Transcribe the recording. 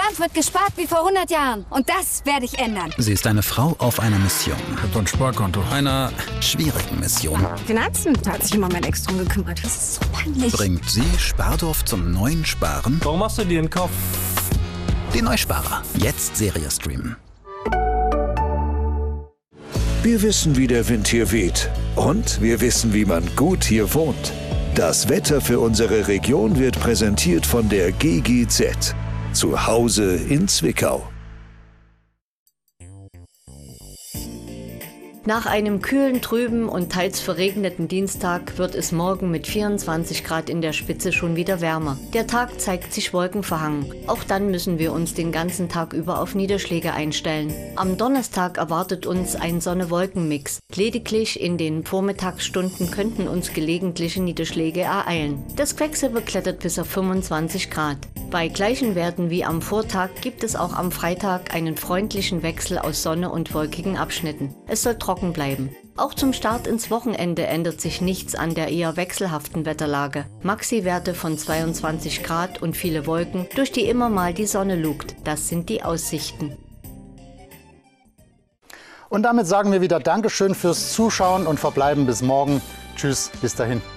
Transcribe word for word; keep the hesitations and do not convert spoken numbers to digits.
Land wird gespart wie vor hundert Jahren. Und das werde ich ändern. Sie ist eine Frau auf einer Mission. Ich hab doch ein Sparkonto. Einer schwierigen Mission. Finanzen, da hat sich immer mein Ex drum gekümmert. Das ist so peinlich. Bringt sie Spardorf zum neuen Sparen? Warum machst du dir einen Kopf? Die Neusparer. Jetzt Serie streamen. Wir wissen, wie der Wind hier weht. Und wir wissen, wie man gut hier wohnt. Das Wetter für unsere Region wird präsentiert von der G G Z. Zu Hause in Zwickau. Nach einem kühlen, trüben und teils verregneten Dienstag wird es morgen mit vierundzwanzig Grad in der Spitze schon wieder wärmer. Der Tag zeigt sich wolkenverhangen. Auch dann müssen wir uns den ganzen Tag über auf Niederschläge einstellen. Am Donnerstag erwartet uns ein Sonne-Wolken-Mix. Lediglich in den Vormittagsstunden könnten uns gelegentliche Niederschläge ereilen. Das Quecksilber klettert bis auf fünfundzwanzig Grad. Bei gleichen Werten wie am Vortag gibt es auch am Freitag einen freundlichen Wechsel aus Sonne und wolkigen Abschnitten. Es soll trocken bleiben. Auch zum Start ins Wochenende ändert sich nichts an der eher wechselhaften Wetterlage. Maxi-Werte von zweiundzwanzig Grad und viele Wolken, durch die immer mal die Sonne lugt. Das sind die Aussichten. Und damit sagen wir wieder Dankeschön fürs Zuschauen und verbleiben bis morgen. Tschüss, bis dahin.